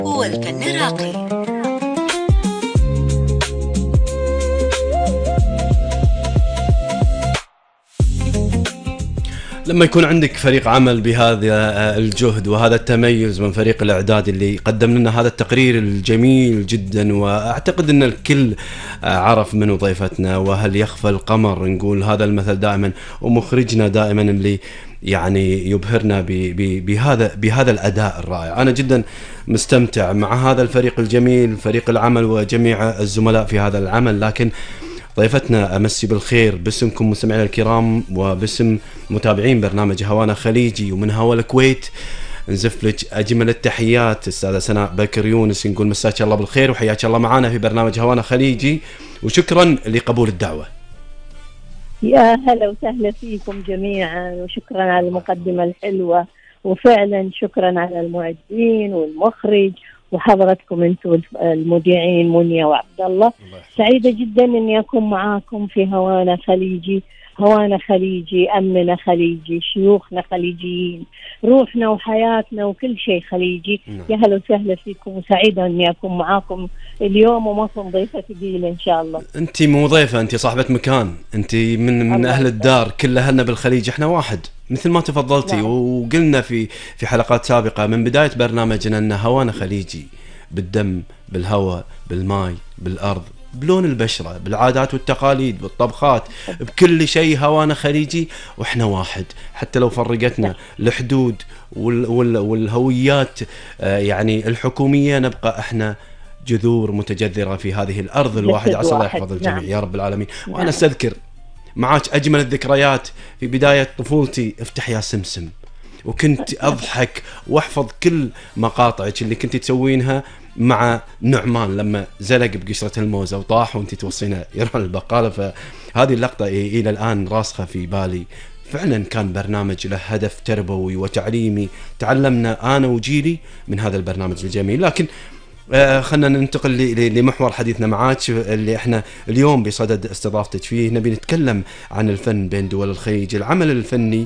والفن راقي. لما يكون عندك فريق عمل بهذا الجهد وهذا التميز من فريق الإعداد اللي قدم لنا هذا التقرير الجميل جدا، وأعتقد أن الكل عرف منه ضيفتنا، وهل يخفى القمر نقول هذا المثل دائما، ومخرجنا دائما اللي يعني يبهرنا بهذا الأداء الرائع. أنا جدا مستمتع مع هذا الفريق الجميل، فريق العمل وجميع الزملاء في هذا العمل. لكن ضيفتنا أمسي بالخير باسمكم مستمعينا الكرام وباسم متابعين برنامج هوانا خليجي ومن هوا الكويت، نزف لك أجمل التحيات أستاذة سناء بكر يونس. نقول مساك الله بالخير وحياك الله معنا في برنامج هوانا خليجي، وشكرا لقبول الدعوة. يا هلا وسهلا فيكم جميعا، وشكرا على المقدمة الحلوة، وفعلا شكرا على المعدين والمخرج وحضرتكم انتم المذيعين منيا وعبد الله. سعيدة جدا اني اكون معاكم في هوانا خليجي. هوانا خليجي، امنا خليجي، شيوخنا خليجيين، روحنا وحياتنا وكل شيء خليجي. يا هلا وسهلا فيكم، وسعيدة اني اكون معاكم اليوم وما اكون ضيفة ثقيلة ان شاء الله. انت مو ضيفة، انت صاحبة مكان، انت من اهل الدار، كل اهلنا بالخليج احنا واحد مثل ما تفضلتي. نعم. وقلنا في حلقات سابقة من بداية برنامجنا ان هوانا خليجي، بالدم بالهواء بالماي بالارض بلون البشرة بالعادات والتقاليد بالطبخات بكل شيء. هوانا خليجي واحنا واحد، حتى لو فرقتنا الحدود والهويات يعني الحكومية، نبقى احنا جذور متجذرة في هذه الأرض الواحدة. عسى الله يحفظ الجميع. نعم. يا رب العالمين. وأنا استذكر معاك أجمل الذكريات في بداية طفولتي. افتح يا سمسم، وكنت أضحك وأحفظ كل مقاطعك اللي كنت تسوينها مع نعمان لما زلق بقشرة الموزة وطاح وانت توصينا يروح البقالة. فهذه اللقطة إلى الآن راسخة في بالي. فعلا كان برنامج له هدف تربوي وتعليمي، تعلمنا أنا وجيلي من هذا البرنامج الجميل. لكن خلنا ننتقل لمحور حديثنا معاك اللي احنا اليوم بصدد استضافتك فيه. نبي نتكلم عن الفن بين دول الخليج، العمل الفني